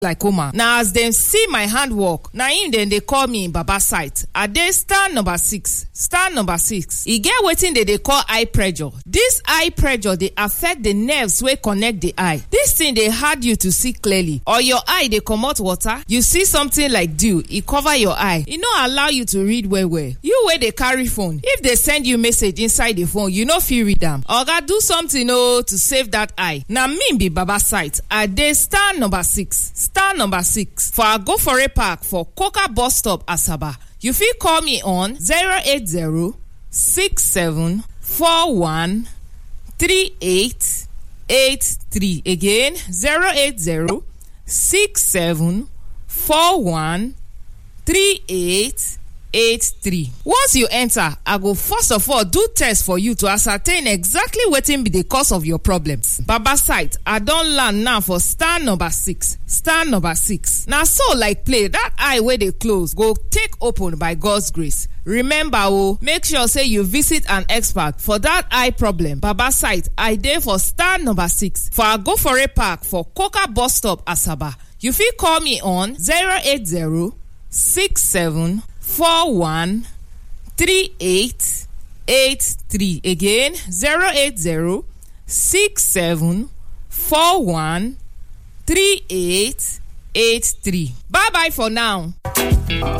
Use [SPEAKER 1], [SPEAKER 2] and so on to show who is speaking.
[SPEAKER 1] glaucoma. Na as dem see my handwork, na im dem dey call me Baba Sight. I dey stand number 6. Stand number 6. E get wetin dem dey call eye pressure. This eye pressure dey affect the nerves wey connect the eye. This thing dey hard you to see clearly, or your eye dey comot water. You see something like dew, e cover your eye. E no allow you to read well well. You wey dey carry phone, if they send you message inside the phone, you no fit read am. Oga, do something to save that eye. Na me be Baba Sight. I dey stand number 6. Stand number 6 for Agofore Park for Coca bus stop, Asaba. You fit call me on 08067413883. Again, 08067413883. Once you enter, I go first of all do test for you to ascertain exactly wetin be the cause of your problems. Baba Sight, I don land now for stand number 6. Stand number 6. Na so like play, that eye wey dey close go take open by God's grace. Remember, make sure say you visit an expert for that eye problem. Baba Sight, I dey for stand number 6 for Agofore Park for Coca bus stop, Asaba. You fit call me on 08067413883. Again, 08067413883. Bye bye for now.